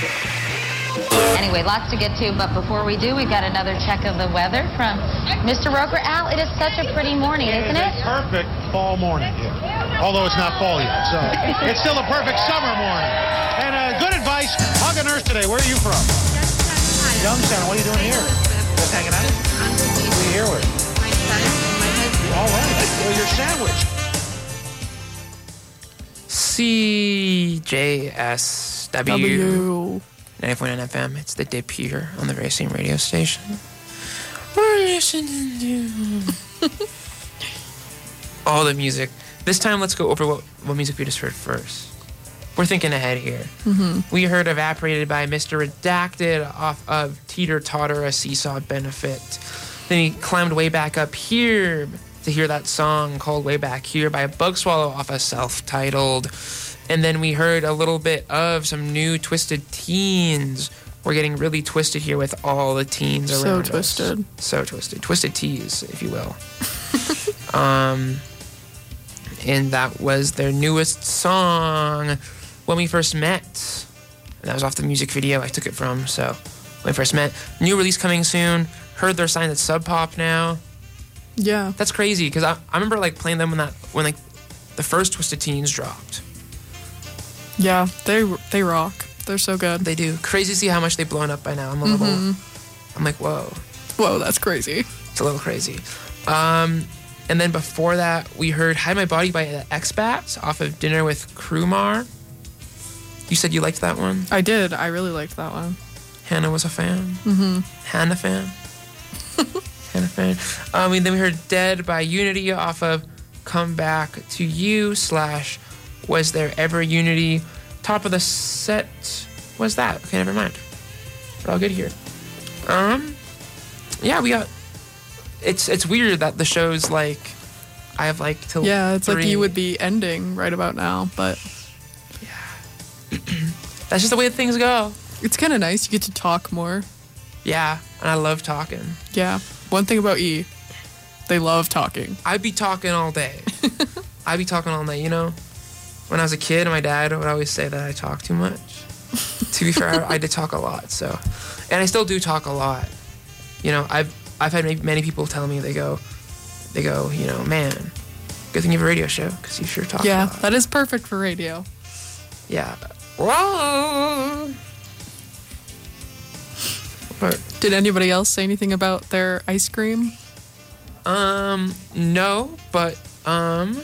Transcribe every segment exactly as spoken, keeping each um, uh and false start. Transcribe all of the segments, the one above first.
Anyway, lots to get to, but before we do, we've got another check of the weather from Mister Roker. Al, it is such a pretty morning, isn't it? It's a perfect fall morning here, although it's not fall yet, so it's still a perfect summer morning. And uh, good advice, hug a nurse today. Where are you from? Youngstown. What are you doing here? Just hanging out? Who are you here with? My son and my husband. All right. Well, your sandwich. C J S W W. ninety point nine F M. It's the Dip here on the very same radio station. We're listening to all the music. This time, let's go over what, what music we just heard first. We're thinking ahead here. Mm-hmm. We heard Evaporated by Mister Redacted off of Teeter Totter, a Seesaw Benefit. Then he climbed way back up here to hear that song called Way Back Here by Bug Swallow off of Self-Titled. And then we heard a little bit of some new Twisted Teens. We're getting really twisted here with all the teens So around twisted. us. So twisted. Twisted tees, if you will. um, and that was their newest song, When We First Met. And that was off the music video I took it from, so When We First Met. New release coming soon. Heard they're signed at Sub Pop now. Yeah. That's crazy, because I, I remember like playing them when that when like the first Twisted Teens dropped. Yeah, they they rock. They're so good. They do. Crazy to see how much they've blown up by now. I'm a little, Mm-hmm. I'm like, whoa. Whoa, that's crazy. It's a little crazy. Um, and then before that, we heard Hide My Body by the X-Bats off of Dinner with Krumar. You said you liked that one? I did. I really liked that one. Hannah was a fan? Mm-hmm. Hannah fan? Hannah fan. Um, and then we heard Dead by Unity off of Come Back to You slash Was There Ever Unity. Top of the set was that. Okay, never mind. We're all good here. Um, yeah, we got... It's it's weird that the show's like... I have like till Yeah, it's three. like you would be ending right about now, but That's just the way things go. it's kind of nice. You get to talk more. Yeah, and I love talking. Yeah. One thing about E, they love talking. I'd be talking all day. I'd be talking all night, you know? When I was a kid, my dad would always say that I talk too much. To be fair, I, I did talk a lot, so. And I still do talk a lot. You know, I've I've had many, many people tell me, they go, they go, you know, man, good thing you have a radio show, because you sure talk a Yeah, lot. that is perfect for radio. Yeah. Whoa! But, Did anybody else say anything about their ice cream? um, no, but, um,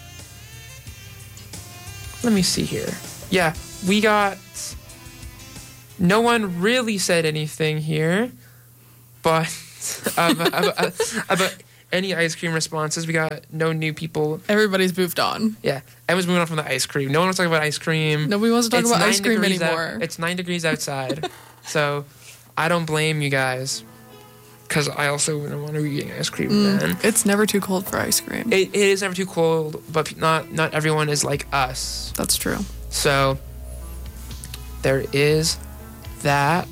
let me see here. Yeah, we got, no one really said anything here, but about, about, about any ice cream responses. We got no new people. Everybody's moved on. Yeah, everyone's moving on from the ice cream. No one wants to talk about ice cream. Nobody wants to talk It's about nine ice cream degrees out- anymore. it's nine degrees outside, so I don't blame you guys, because I also wouldn't want to be eating ice cream then. It's never too cold for ice cream. It, it is never too cold, but not not everyone is like us. That's true. So there is that.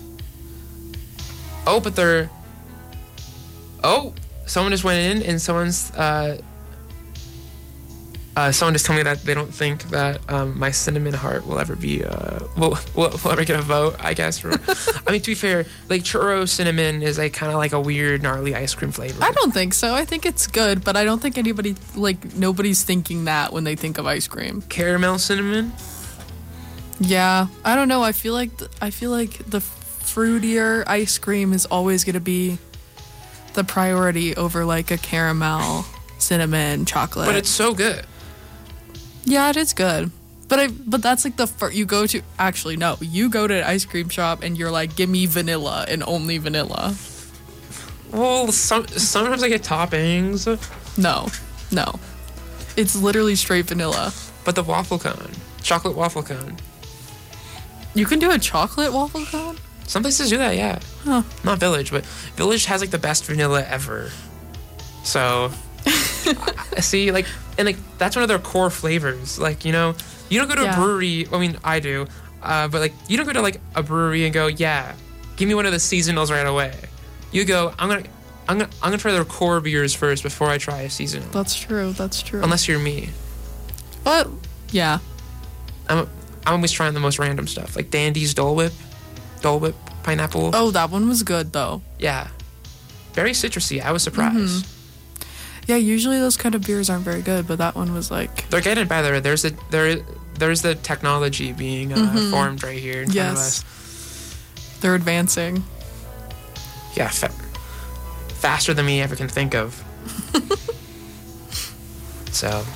Oh, but there. Oh, someone just went in and someone's. Uh, uh, someone just told me that they don't think that um, my cinnamon heart will ever be. Uh, will, will will ever get a vote, I guess. For, I mean, to be fair, like churro cinnamon is like kind of like a weird, gnarly ice cream flavor. I don't think so. I think it's good, but I don't think anybody, like, nobody's thinking that when they think of ice cream. Caramel cinnamon. Yeah, I don't know. I feel like th- I feel like the fruitier ice cream is always going to be the priority over like a caramel, cinnamon, chocolate. But it's so good. Yeah, it is good. But I but that's like the fir- you go to actually no, you go to an ice cream shop and you're like, give me vanilla and only vanilla. Well, some, sometimes I get toppings, No, no, it's literally straight vanilla. but the waffle cone, chocolate waffle cone. You can do a chocolate waffle cone. Some places do that, yeah. Huh. Not Village, but Village has like the best vanilla ever. So, I see, like, and like that's one of their core flavors. Like, you know, you don't go to Yeah. a brewery. I mean, I do, uh, but like you don't go to like a brewery and go, yeah, give me one of the seasonals right away. You go, I'm gonna, I'm gonna, I'm gonna try their core beers first before I try a seasonal. That's true. That's true. Unless you're me. But yeah, I'm, I'm always trying the most random stuff, like Dandy's Dole Whip, Dole Whip pineapple. Oh, that one was good though. Yeah, very citrusy. I was surprised. Mm-hmm. Yeah, usually those kind of beers aren't very good, but that one was like. They're getting better. There's a there there's the technology being uh, Mm-hmm. formed right here in front of Yes. us. They're advancing. Yeah, fa- faster than me ever can think of. So,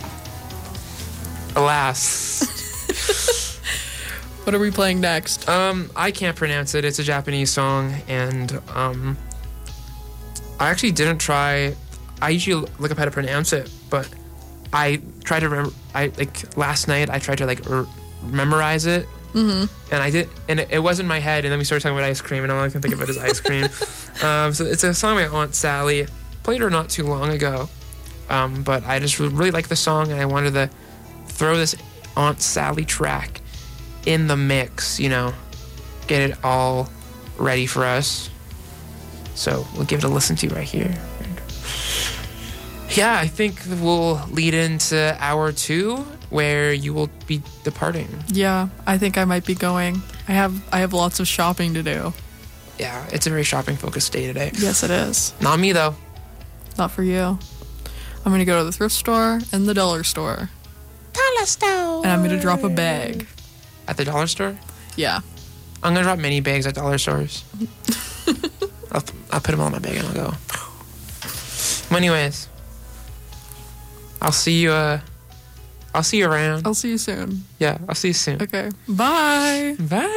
alas. What are we playing next? Um, I can't pronounce it. It's a Japanese song, and um, I actually didn't try. I usually look up how to pronounce it, but I tried to remember. I like last night. I tried to like r- memorize it, mm-hmm. and I did, and it, it was in my head. And then we started talking about ice cream, and all I can think of it is ice cream. um, so it's a song by Aunt Sally. Played her not too long ago, um, but I just really like the song, and I wanted to throw this Aunt Sally track in the mix, you know, get it all ready for us. So we'll give it a listen to right here. Yeah, I think we'll lead into hour two, where you will be departing. Yeah, I think I might be going. I have I have lots of shopping to do. Yeah, it's a very shopping-focused day today. Yes, it is. Not me, though. Not for you. I'm gonna go to the thrift store and the dollar store. Dollar store. And I'm gonna drop a bag. At the dollar store? Yeah. I'm gonna drop many bags at dollar stores. I'll, I'll put them all in my bag and I'll go. Well, anyways, I'll see you. Uh, I'll see you around. I'll see you soon. Yeah, I'll see you soon. Okay. Bye. Bye.